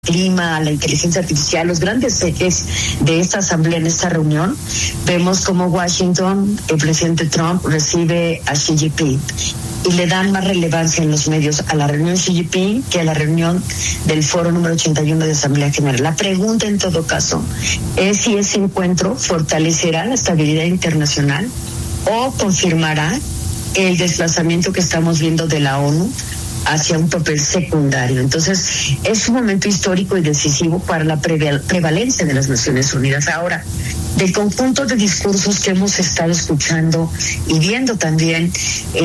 clima, la inteligencia artificial, los grandes ejes de esta asamblea, en esta reunión, vemos como Washington, el presidente Trump recibe a Xi Jinping y le dan más relevancia en los medios a la reunión Xi Jinping que a la reunión del foro número 81 de Asamblea General. La pregunta en todo caso es si ese encuentro fortalecerá la estabilidad internacional o confirmará el desplazamiento que estamos viendo de la ONU hacia un papel secundario. Entonces, es un momento histórico y decisivo para la prevalencia de las Naciones Unidas. Ahora, del conjunto de discursos que hemos estado escuchando y viendo también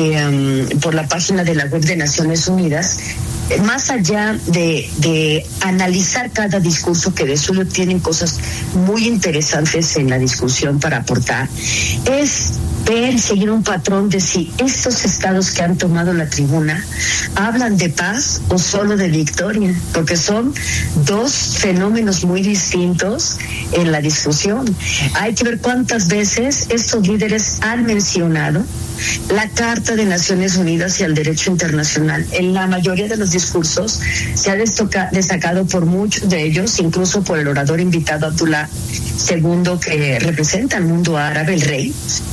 por la página de la web de Naciones Unidas, más allá de analizar cada discurso, que de suyo tienen cosas muy interesantes en la discusión para aportar, es ver y seguir un patrón de si estos estados que han tomado la tribuna hablan de paz o solo de victoria, porque son dos fenómenos muy distintos en la discusión. Hay que ver cuántas veces estos líderes han mencionado la Carta de Naciones Unidas y el derecho internacional. En la mayoría de los discursos se ha destacado por muchos de ellos, incluso por el orador invitado Abdullah II, que representa al mundo árabe, el rey.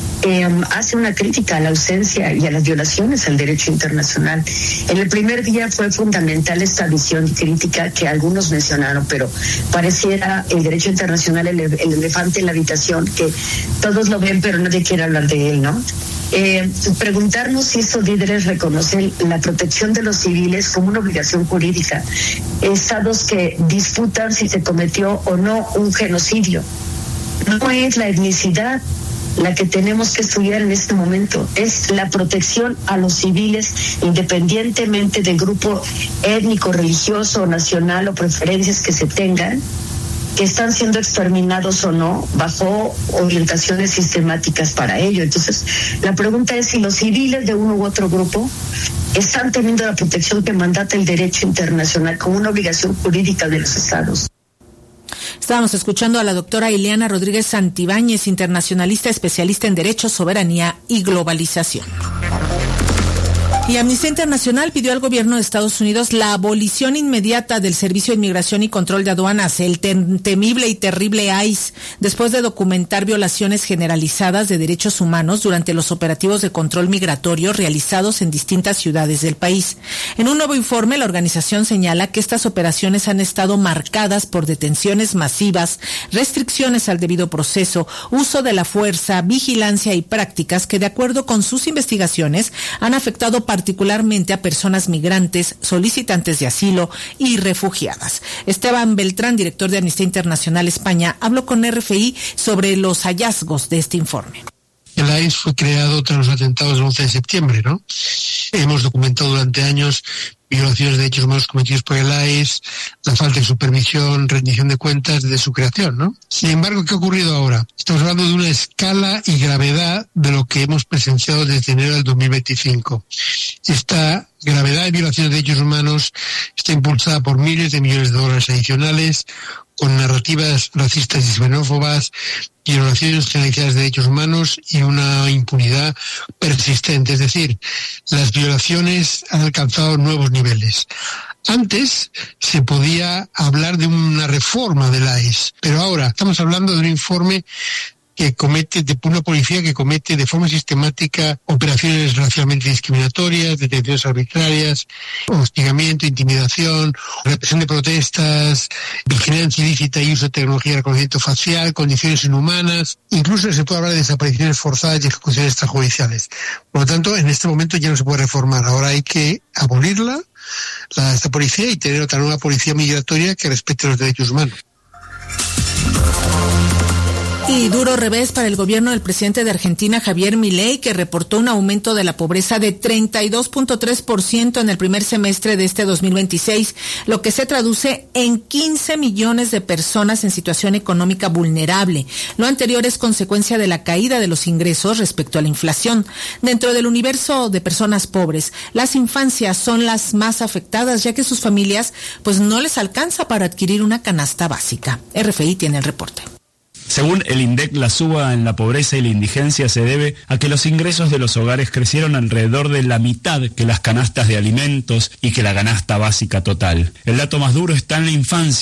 Hace una crítica a la ausencia y a las violaciones al derecho internacional. En el primer día fue fundamental esta visión crítica que algunos mencionaron, pero pareciera el derecho internacional el elefante en la habitación, que todos lo ven pero nadie quiere hablar de él, ¿no? Preguntarnos si estos líderes reconocen la protección de los civiles como una obligación jurídica. Estados que disputan si se cometió o no un genocidio. No es la etnicidad la que tenemos que estudiar en este momento, es la protección a los civiles independientemente del grupo étnico, religioso, nacional o preferencias que se tengan, que están siendo exterminados o no, bajo orientaciones sistemáticas para ello. Entonces, la pregunta es si los civiles de uno u otro grupo están teniendo la protección que mandata el derecho internacional como una obligación jurídica de los estados. Estábamos escuchando a la doctora Ileana Rodríguez Santibáñez, internacionalista especialista en Derecho, Soberanía y Globalización. Y Amnistía Internacional pidió al gobierno de Estados Unidos la abolición inmediata del Servicio de Inmigración y Control de Aduanas, el temible y terrible ICE, después de documentar violaciones generalizadas de derechos humanos durante los operativos de control migratorio realizados en distintas ciudades del país. En un nuevo informe, la organización señala que estas operaciones han estado marcadas por detenciones masivas, restricciones al debido proceso, uso de la fuerza, vigilancia y prácticas que, de acuerdo con sus investigaciones, han afectado particularmente a personas migrantes, solicitantes de asilo y refugiadas. Esteban Beltrán, director de Amnistía Internacional España, habló con RFI sobre los hallazgos de este informe. El ICE fue creado tras los atentados del 11 de septiembre, ¿no? Hemos documentado durante años violaciones de derechos humanos cometidos por el ICE, la falta de supervisión, rendición de cuentas desde su creación, ¿no? Sin embargo, ¿qué ha ocurrido ahora? Estamos hablando de una escala y gravedad de lo que hemos presenciado desde enero del 2025. Esta gravedad de violaciones de derechos humanos está impulsada por miles de millones de dólares adicionales, con narrativas racistas y xenófobas, violaciones generalizadas de derechos humanos y una impunidad persistente. Es decir, las violaciones han alcanzado nuevos niveles. Antes se podía hablar de una reforma del ICE, pero ahora estamos hablando de un informe que comete, de una policía que comete de forma sistemática operaciones racialmente discriminatorias, detenciones arbitrarias, hostigamiento, intimidación, represión de protestas, vigilancia ilícita y uso de tecnología de reconocimiento facial, condiciones inhumanas, incluso se puede hablar de desapariciones forzadas y ejecuciones extrajudiciales. Por lo tanto, en este momento ya no se puede reformar, ahora hay que abolirla, esta policía, y tener otra nueva policía migratoria que respete los derechos humanos. Y duro revés para el gobierno del presidente de Argentina, Javier Milei, que reportó un aumento de la pobreza de 32.3% en el primer semestre de este 2026, lo que se traduce en 15 millones de personas en situación económica vulnerable. Lo anterior es consecuencia de la caída de los ingresos respecto a la inflación. Dentro del universo de personas pobres, las infancias son las más afectadas, ya que sus familias pues no les alcanza para adquirir una canasta básica. RFI tiene el reporte. Según el INDEC, la suba en la pobreza y la indigencia se debe a que los ingresos de los hogares crecieron alrededor de la mitad que las canastas de alimentos y que la canasta básica total. El dato más duro está en la infancia.